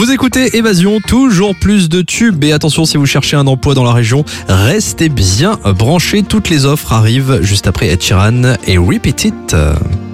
Vous écoutez Évasion, toujours plus de tubes. Et attention, si vous cherchez un emploi dans la région, restez bien branchés. Toutes les offres arrivent juste après Ed Sheeran et Repeat It.